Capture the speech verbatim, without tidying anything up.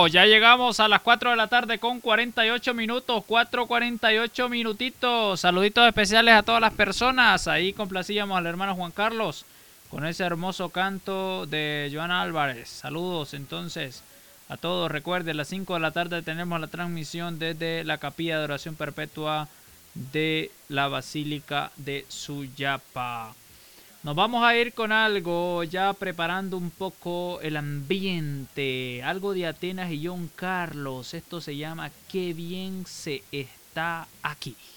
llegamos, ya llegamos a las cuatro de la tarde con cuarenta y ocho minutos, cuatro cuarenta y ocho minutitos. Saluditos especiales a todas las personas. Ahí complacíamos al hermano Juan Carlos con ese hermoso canto de Joana Álvarez. Saludos entonces a todos. Recuerden, a las cinco de la tarde tenemos la transmisión desde la Capilla de Oración Perpetua de la Basílica de Suyapa. Nos vamos a ir con algo, ya preparando un poco el ambiente, algo de Atenas y John Carlos. Esto se llama Qué bien se está aquí.